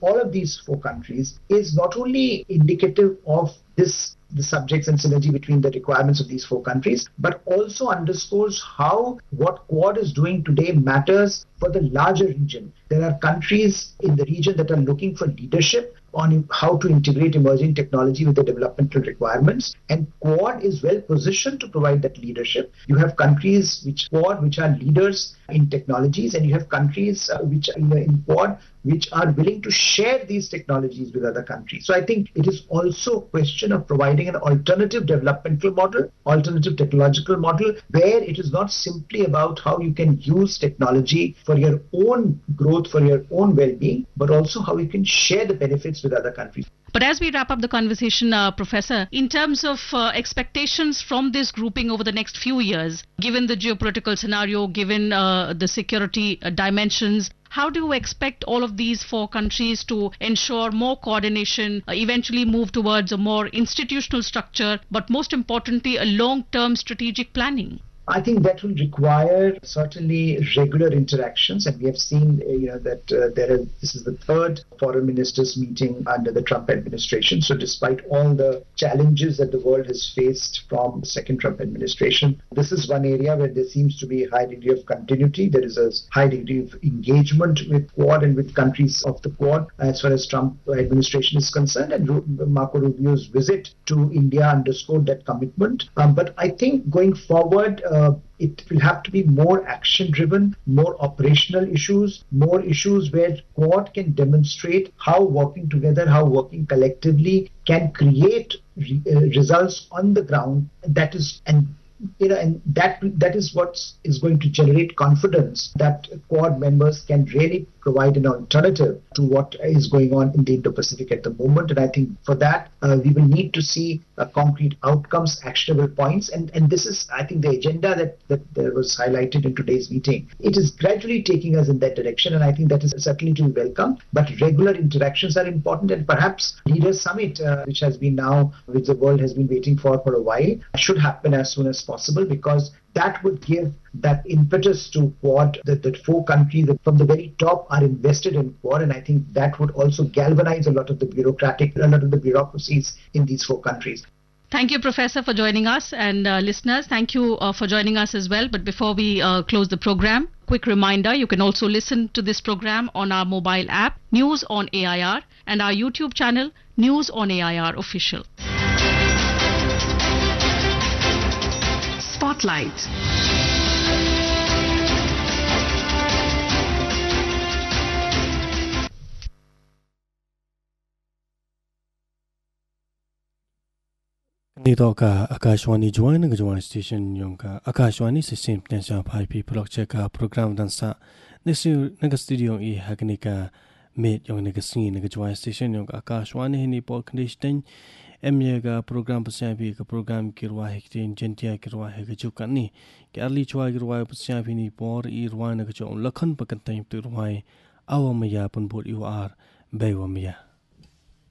all of these four countries is not only indicative of the subjects and synergy between the requirements of these four countries, but also underscores how what Quad is doing today matters for the larger region. There are countries in the region that are looking for leadership on how to integrate emerging technology with the developmental requirements, and Quad is well positioned to provide that leadership. You have countries which are leaders in technologies, and you have countries which are in Quad which are willing to share these technologies with other countries. So I think it is also a question of providing an alternative developmental model, alternative technological model, where it is not simply about how you can use technology for your own growth, for your own well-being, but also how you can share the benefits with other countries. But as we wrap up the conversation, Professor, in terms of expectations from this grouping over the next few years, given the geopolitical scenario, given the security dimensions, how do you expect all of these four countries to ensure more coordination, eventually move towards a more institutional structure, but most importantly, a long-term strategic planning? I think that will require certainly regular interactions, and we have seen that this is the third foreign ministers meeting under the Trump administration. So despite all the challenges that the world has faced from the second Trump administration, this is one area where there seems to be a high degree of continuity. There is a high degree of engagement with Quad and with countries of the Quad as far as Trump administration is concerned, and Marco Rubio's visit to India underscored that commitment. But I think going forward, it will have to be more action-driven, more operational issues, more issues where Quad can demonstrate how working together, how working collectively can create results on the ground. That is what is going to generate confidence that Quad members can really provide an alternative to what is going on in the Indo-Pacific at the moment. And I think for that, we will need to see concrete outcomes, actionable points. And this is, I think, the agenda that was highlighted in today's meeting. It is gradually taking us in that direction, and I think that is certainly to be welcome. But regular interactions are important, and perhaps Leaders Summit, which the world has been waiting for a while, should happen as soon as possible, because that would give that impetus to Quad, that four countries that from the very top are invested in Quad, and I think that would also galvanize a lot of the bureaucracies in these four countries. Thank you, Professor, for joining us, and listeners, thank you for joining us as well. But before we close the program, quick reminder, you can also listen to this program on our mobile app, News on AIR, and our YouTube channel, News on AIR Official. Spotlight. Nito ka Akashwani Juan Juan Station yung ka Akashwani sa simple sa 5P Project ka program dan sa naga studio i hagni ka made yung nagasing Juan Station yung Akashwani hini po condition ka program pasyabi ka program kirwa hektin gentia kirwa hekajukan ni ki arli chwa kirwa pasyabi ni por i rwa nagajo lakhan pakantay tu rwai awamaya punbur UR bewamaya